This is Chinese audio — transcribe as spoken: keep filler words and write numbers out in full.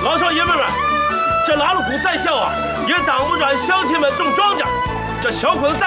老少爷们们，这拉鲁谷在校啊，也挡不住俺乡亲们种庄稼。这小捆子再